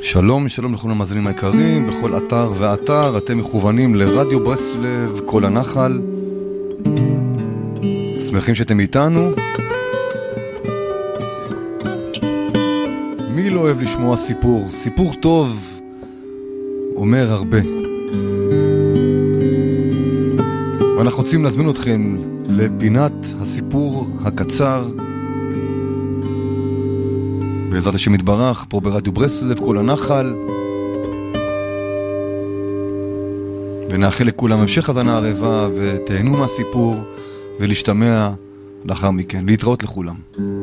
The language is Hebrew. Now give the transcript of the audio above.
שלום, שלום לכולם המאזינים היקרים, בכל אתר ואתר אתם מכוונים לרדיו ברסלב, כל הנחל. שמחים שאתם איתנו. מי לא אוהב לשמוע סיפור? סיפור טוב אומר הרבה. ואנחנו רוצים להזמין אתכם לפינת הסיפור הקצר בעזרת השם יתברך, פה ברדיו ברסלב, כל הנחל. ונאחל לכולם המשך הזנה ערבה, ותהנו מהסיפור, ולהשתמע לאחר מכן. להתראות לכולם.